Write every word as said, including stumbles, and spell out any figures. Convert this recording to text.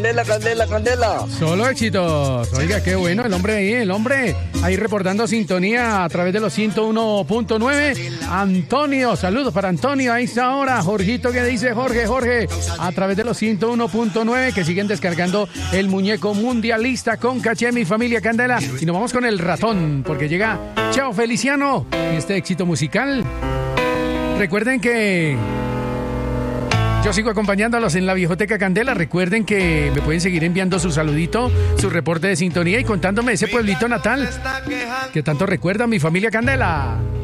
candela, candela, candela. Solo éxitos. Oiga, qué bueno el hombre ahí, el hombre ahí reportando sintonía a través de los ciento uno punto nueve. Antonio, saludos para Antonio a esta hora. Jorgito, ¿qué dice Jorge? Jorge, a través de los ciento uno punto nueve, que siguen descargando el muñeco mundialista con caché, mi familia Candela. Y nos vamos con el ratón, porque llega Chao Feliciano y este éxito musical. Recuerden que yo sigo acompañándolos en la Viejoteca Candela. Recuerden que me pueden seguir enviando su saludito, su reporte de sintonía y contándome ese pueblito natal que tanto recuerda a mi familia Candela.